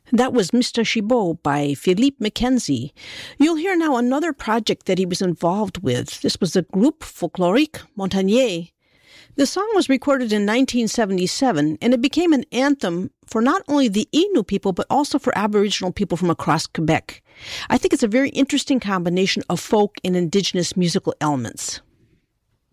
That was Mr. Chibot by Philippe Mackenzie. You'll hear now another project that he was involved with. This was the Groupe Folklorique Montagnier. The song was recorded in 1977, and it became an anthem for not only the Innu people, but also for Aboriginal people from across Quebec. I think it's a very interesting combination of folk and indigenous musical elements.